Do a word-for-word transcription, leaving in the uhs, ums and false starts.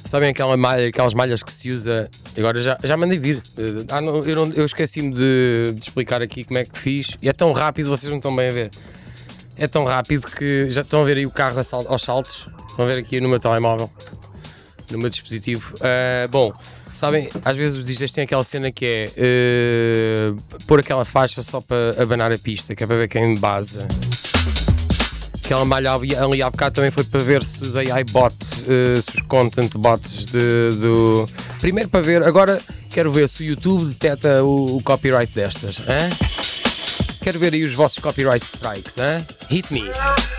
Sabem aquela malha, aquelas malhas que se usa? Agora já, já mandei vir. Ah, não, eu, não, eu esqueci-me de, de explicar aqui como é que fiz. E é tão rápido, vocês não estão bem a ver. É tão rápido que já estão a ver aí o carro aos saltos. Estão a ver aqui no meu telemóvel, no meu dispositivo. Uh, bom, sabem, às vezes os D Js têm aquela cena que é uh, pôr aquela faixa só para abanar a pista, que é para ver quem base. Aquela malha ali há bocado também foi para ver se os A I bots, uh, se os content bots de, do... Primeiro para ver, agora quero ver se o YouTube detecta o, o copyright destas. Hein? Quero ver aí os vossos copyright strikes. Hein? Hit me!